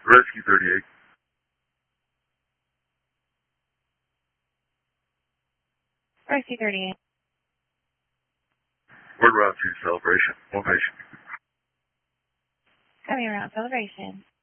Rescue 38. Rescue 38. Word route to Celebration. One patient. Coming around Celebration.